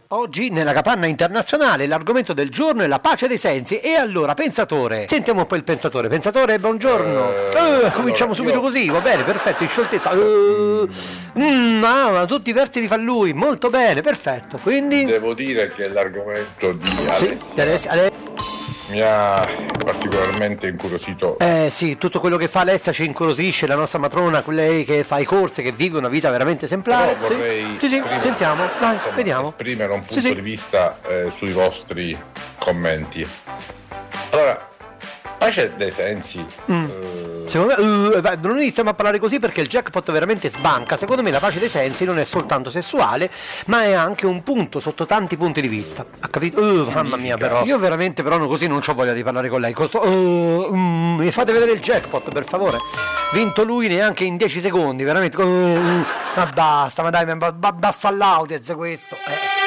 Oggi nella capanna internazionale l'argomento del giorno è la pace dei sensi. E allora, pensatore, sentiamo un po' il pensatore. Pensatore, buongiorno. Cominciamo subito così, va bene, perfetto, in scioltezza. Tutti i versi li fa lui, molto bene, perfetto. Quindi devo dire che l'argomento di Alessia mi ha particolarmente incuriosito. Sì, tutto quello che fa Alessia ci incuriosisce, la nostra matrona, lei che fa i corsi, che vive una vita veramente esemplare. Però vorrei Sì, sentiamo, dai, vediamo. Esprimere un punto di vista sui vostri commenti. Allora, pace dei sensi. Secondo me non iniziamo a parlare così perché il jackpot veramente sbanca. Secondo me la pace dei sensi non è soltanto sessuale, ma è anche un punto sotto tanti punti di vista. Ha capito? Mamma mia, però io veramente però così non c'ho voglia di parlare con lei. Mi fate vedere il jackpot, per favore. Vinto lui neanche in 10 secondi, veramente. Ma basta, ma dai, basta all'audience questo.